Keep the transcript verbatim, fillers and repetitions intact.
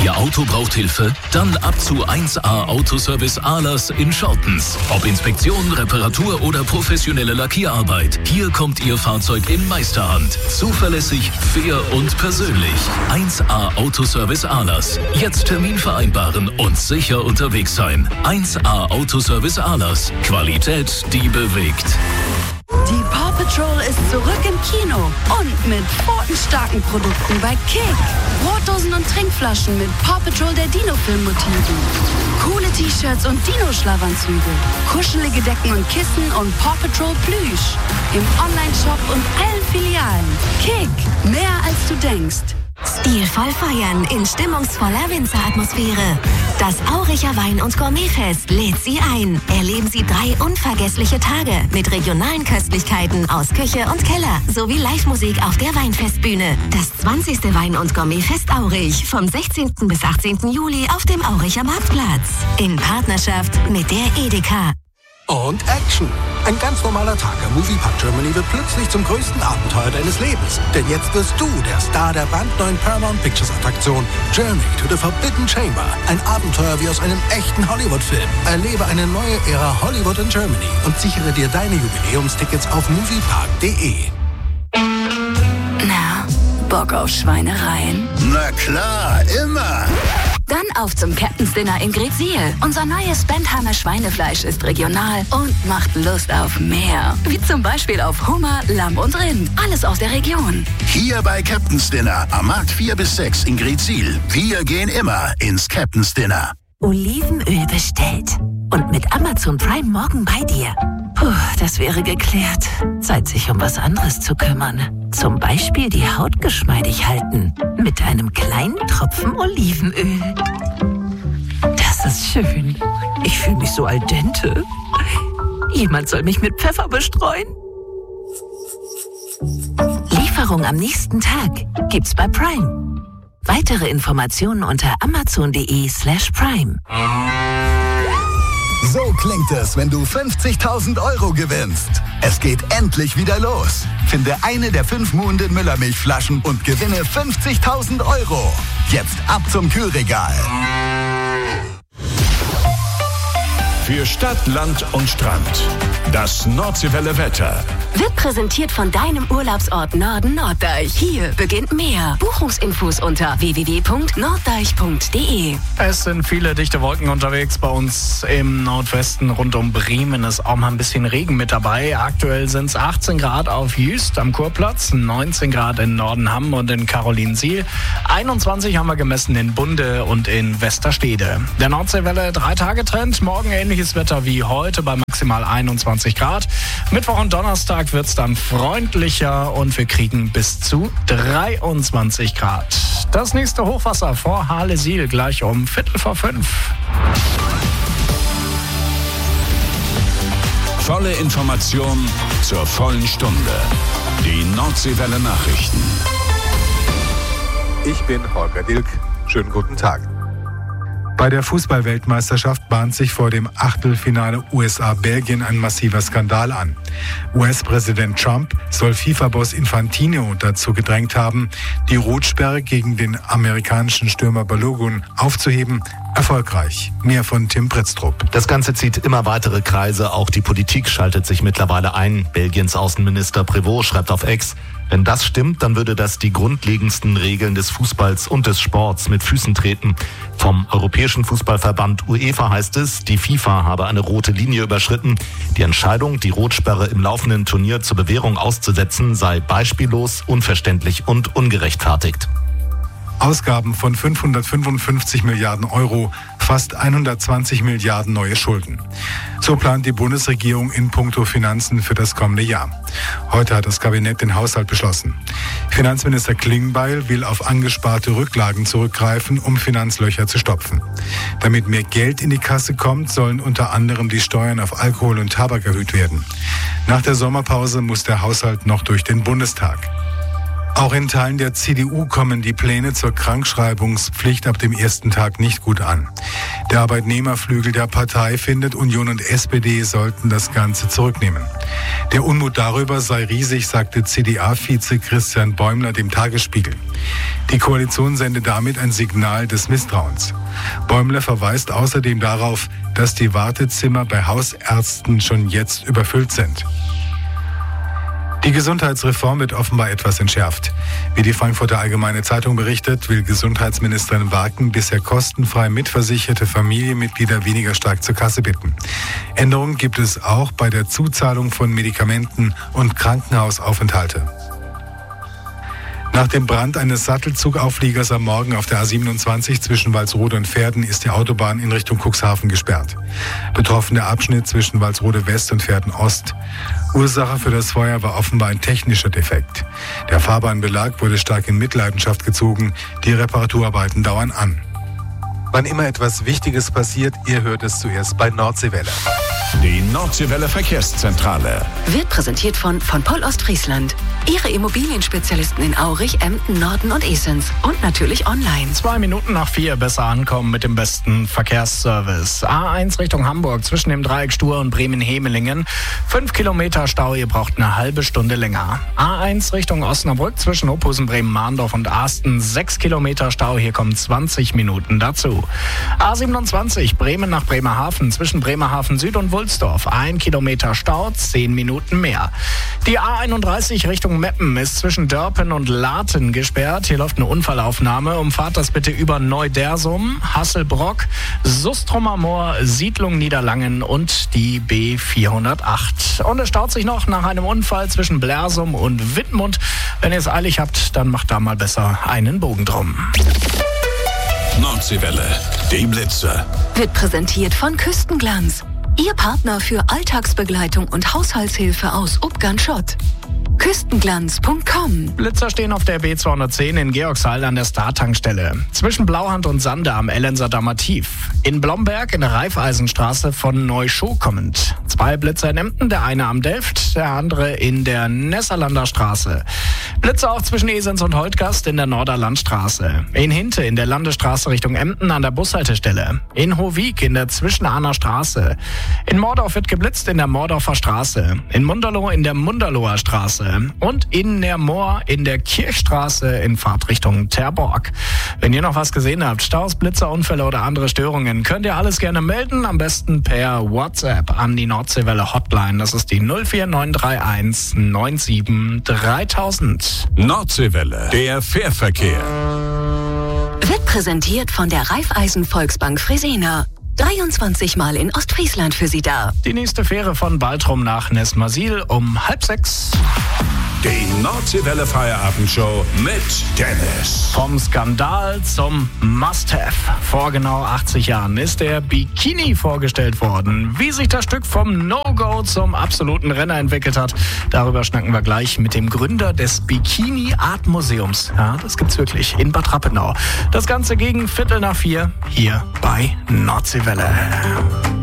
Ihr Auto braucht Hilfe? Dann ab zu eins A Autoservice Ahlers in Schortens. Ob Inspektion, Reparatur oder professionelle Lackierarbeit. Hier kommt Ihr Fahrzeug in Meisterhand. Zuverlässig, fair und persönlich. eins A Autoservice Ahlers. Jetzt Termin vereinbaren und sicher unterwegs sein. eins A Autoservice Ahlers. Qualität, die bewegt. Die Paw Patrol ist zurück im Kino und mit quotenstarken Produkten bei Kick. Brotdosen und Trinkflaschen mit Paw Patrol der Dino-Film-Motiven. Coole T-Shirts und Dino-Schlafanzüge. Kuschelige Decken und Kissen und Paw Patrol Plüsch. Im Online-Shop und allen Filialen. Kick, mehr als du denkst. Stilvoll feiern in stimmungsvoller Winzeratmosphäre. Das Auricher Wein- und Gourmetfest lädt Sie ein. Erleben Sie drei unvergessliche Tage mit regionalen Köstlichkeiten aus Küche und Keller sowie Live-Musik auf der Weinfestbühne. Das zwanzigste Wein- und Gourmetfest Aurich vom sechzehnten bis achtzehnten Juli auf dem Auricher Marktplatz. In Partnerschaft mit der Edeka. Und Action! Ein ganz normaler Tag am Moviepark Germany wird plötzlich zum größten Abenteuer deines Lebens. Denn jetzt wirst du der Star der brandneuen Paramount Pictures Attraktion Journey to the Forbidden Chamber. Ein Abenteuer wie aus einem echten Hollywood-Film. Erlebe eine neue Ära Hollywood in Germany und sichere dir deine Jubiläumstickets auf moviepark punkt de. Na, Bock auf Schweinereien? Na klar, immer! Dann auf zum Captain's Dinner in Greetsiel. Unser neues Bentheimer Schweinefleisch ist regional und macht Lust auf mehr. Wie zum Beispiel auf Hummer, Lamm und Rind. Alles aus der Region. Hier bei Captain's Dinner am Markt vier bis sechs in Greetsiel. Wir gehen immer ins Captain's Dinner. Olivenöl bestellt. Und mit Amazon Prime morgen bei dir. Puh, das wäre geklärt. Zeit, sich um was anderes zu kümmern. Zum Beispiel die Haut geschmeidig halten. Mit einem kleinen Tropfen Olivenöl. Das ist schön. Ich fühle mich so al dente. Jemand soll mich mit Pfeffer bestreuen. Lieferung am nächsten Tag gibt's bei Prime. Weitere Informationen unter amazon.de slash prime. So klingt es, wenn du fünfzigtausend Euro gewinnst. Es geht endlich wieder los. Finde eine der fünf Muhnden Müllermilchflaschen und gewinne fünfzigtausend Euro. Jetzt ab zum Kühlregal. Für Stadt, Land und Strand. Das Nordseewelle Wetter. Wird präsentiert von deinem Urlaubsort Norden Norddeich. Hier beginnt mehr. Buchungsinfos unter w w w punkt norddeich punkt de. Es sind viele dichte Wolken unterwegs. Bei uns im Nordwesten rund um Bremen ist auch mal ein bisschen Regen mit dabei. Aktuell sind es achtzehn Grad auf Jüst am Kurplatz, neunzehn Grad in Nordenham und in Karolinsiel. einundzwanzig haben wir gemessen in Bunde und in Westerstede. Der Nordseewelle Drei-Tage-Trend. Morgen ähnliches Wetter wie heute bei maximal einundzwanzig Grad. Mittwoch und Donnerstag wird es dann freundlicher und wir kriegen bis zu dreiundzwanzig Grad. Das nächste Hochwasser vor Hahlesiel gleich um Viertel vor fünf. Volle Information zur vollen Stunde. Die Nordseewelle Nachrichten. Ich bin Holger Dilk. Schönen guten Tag. Bei der Fußball-Weltmeisterschaft bahnt sich vor dem Achtelfinale U S A-Belgien ein massiver Skandal an. U S-Präsident Trump soll FIFA-Boss Infantino dazu gedrängt haben, die Rotsperre gegen den amerikanischen Stürmer Balogun aufzuheben. Erfolgreich. Mehr von Tim Pritztrup. Das Ganze zieht immer weitere Kreise. Auch die Politik schaltet sich mittlerweile ein. Belgiens Außenminister Prévost schreibt auf X: Wenn das stimmt, dann würde das die grundlegendsten Regeln des Fußballs und des Sports mit Füßen treten. Vom Europäischen Fußballverband UEFA heißt es, die FIFA habe eine rote Linie überschritten. Die Entscheidung, die Rotsperre im laufenden Turnier zur Bewährung auszusetzen, sei beispiellos, unverständlich und ungerechtfertigt. Ausgaben von fünfhundertfünfundfünfzig Milliarden Euro, fast hundertzwanzig Milliarden neue Schulden. So plant die Bundesregierung in puncto Finanzen für das kommende Jahr. Heute hat das Kabinett den Haushalt beschlossen. Finanzminister Klingbeil will auf angesparte Rücklagen zurückgreifen, um Finanzlöcher zu stopfen. Damit mehr Geld in die Kasse kommt, sollen unter anderem die Steuern auf Alkohol und Tabak erhöht werden. Nach der Sommerpause muss der Haushalt noch durch den Bundestag. Auch in Teilen der C D U kommen die Pläne zur Krankschreibungspflicht ab dem ersten Tag nicht gut an. Der Arbeitnehmerflügel der Partei findet, Union und S P D sollten das Ganze zurücknehmen. Der Unmut darüber sei riesig, sagte C D A-Vize Christian Bäumler dem Tagesspiegel. Die Koalition sende damit ein Signal des Misstrauens. Bäumler verweist außerdem darauf, dass die Wartezimmer bei Hausärzten schon jetzt überfüllt sind. Die Gesundheitsreform wird offenbar etwas entschärft. Wie die Frankfurter Allgemeine Zeitung berichtet, will Gesundheitsministerin Waken bisher kostenfrei mitversicherte Familienmitglieder weniger stark zur Kasse bitten. Änderungen gibt es auch bei der Zuzahlung von Medikamenten und Krankenhausaufenthalte. Nach dem Brand eines Sattelzugaufliegers am Morgen auf der A siebenundzwanzig zwischen Walsrode und Verden ist die Autobahn in Richtung Cuxhaven gesperrt. Betroffen der Abschnitt zwischen Walsrode West und Verden Ost. Ursache für das Feuer war offenbar ein technischer Defekt. Der Fahrbahnbelag wurde stark in Mitleidenschaft gezogen. Die Reparaturarbeiten dauern an. Wann immer etwas Wichtiges passiert, ihr hört es zuerst bei Nordseewelle. Die Nordseewelle Verkehrszentrale wird präsentiert von von Poll Ostfriesland. Ihre Immobilienspezialisten in Aurich, Emden, Norden und Esens. Und natürlich online. Zwei Minuten nach vier besser ankommen mit dem besten Verkehrsservice. A eins Richtung Hamburg zwischen dem Dreieck Stur und Bremen-Hemelingen. Fünf Kilometer Stau, ihr braucht eine halbe Stunde länger. A eins Richtung Osnabrück zwischen Ophusen, Bremen-Mahndorf und Asten. Sechs Kilometer Stau, hier kommen zwanzig Minuten dazu. A siebenundzwanzig Bremen nach Bremerhaven zwischen Bremerhaven Süd und Wulsdorf. Ein Kilometer Stau, zehn Minuten mehr. Die A einunddreißig Richtung Meppen ist zwischen Dörpen und Laten gesperrt. Hier läuft eine Unfallaufnahme. Umfahrt das bitte über Neudersum, Hasselbrock, Sustrumer Moor, Siedlung Niederlangen und die B vierhundertacht. Und es staut sich noch nach einem Unfall zwischen Blersum und Wittmund. Wenn ihr es eilig habt, dann macht da mal besser einen Bogen drum. Nordseewelle, die Blitzer. Wird präsentiert von Küstenglanz. Ihr Partner für Alltagsbegleitung und Haushaltshilfe aus Ubgan-Schott. Küstenglanz Punkt com. Blitzer stehen auf der B zweihundertzehn in Georgshall an der Star-Tankstelle. Zwischen Blauhand und Sande am Ellenser Dammer Tief. In Blomberg in der Raiffeisenstraße von Neuschow kommend. Zwei Blitzer in Emden, der eine am Delft, der andere in der Nesserlander Straße. Blitzer auch zwischen Esens und Holtgast in der Norderlandstraße. In Hinte in der Landesstraße Richtung Emden an der Bushaltestelle. In Hohwijk in der Zwischenahner Straße. In Mordorf wird geblitzt in der Mordorfer Straße. In Munderloh in der Munderloher Straße. Und in der Moor in der Kirchstraße in Fahrtrichtung Terborg. Wenn ihr noch was gesehen habt, Staus, Blitzer, Unfälle oder andere Störungen, könnt ihr alles gerne melden. Am besten per WhatsApp an die Nordseewelle Hotline. Das ist die null vier neun drei eins neun sieben dreitausend. Nordseewelle, der Fährverkehr. Wird präsentiert von der Raiffeisen Volksbank Fresena. dreiundzwanzig Mal in Ostfriesland für Sie da. Die nächste Fähre von Baltrum nach Nesmasil um halb sechs. Die Nordseewelle Feierabendshow mit Dennis. Vom Skandal zum Must-Have. Vor genau achtzig Jahren ist der Bikini vorgestellt worden. Wie sich das Stück vom No-Go zum absoluten Renner entwickelt hat, darüber schnacken wir gleich mit dem Gründer des Bikini-Art-Museums. Ja, das gibt's wirklich in Bad Rappenau. Das Ganze gegen Viertel nach vier hier bei Nordseewelle.